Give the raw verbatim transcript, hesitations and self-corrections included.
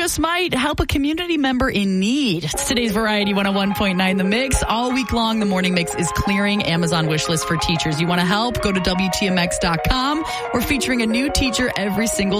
just might help a community member in need. It's today's Variety one oh one point nine The Mix. All week long, the Morning Mix is clearing Amazon wish list for teachers. You want to help? Go to W T M X dot com. We're featuring a new teacher every single